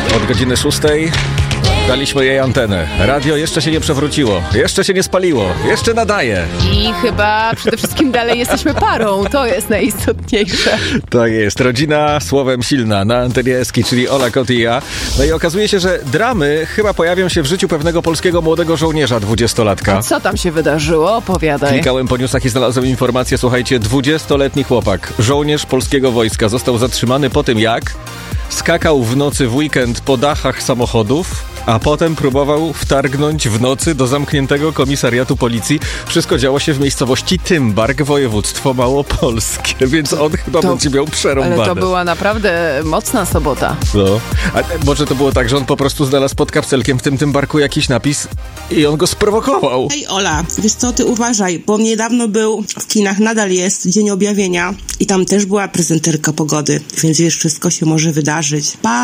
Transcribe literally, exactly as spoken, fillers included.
Od godziny szóstej daliśmy jej antenę. Radio jeszcze się nie przewróciło, jeszcze się nie spaliło, jeszcze nadaje. I chyba przede wszystkim dalej jesteśmy parą, to jest najistotniejsze. Tak jest, rodzina słowem silna na antenie Eski, czyli Ola, Kot i ja. No i okazuje się, że dramy chyba pojawią się w życiu pewnego polskiego młodego żołnierza, dwudziestolatka. A co tam się wydarzyło? Opowiadaj. Klikałem po newsach i znalazłem informację, słuchajcie, dwudziestoletni chłopak, żołnierz polskiego wojska, został zatrzymany po tym, jak skakał w nocy w weekend po dachach samochodów, a potem próbował wtargnąć w nocy do zamkniętego komisariatu policji. Wszystko działo się w miejscowości Tymbark, województwo małopolskie, więc on chyba To- będzie miał przerąbane. Ale to była naprawdę mocna sobota. No. A może to było tak, że on po prostu znalazł pod kapselkiem w tym Tymbarku jakiś napis i on go sprowokował. Hej Ola, wiesz co, ty uważaj, bo niedawno był w kinach, nadal jest Dzień Objawienia i tam też była prezenterka pogody, więc wiesz, wszystko się może wydarzyć. Pa!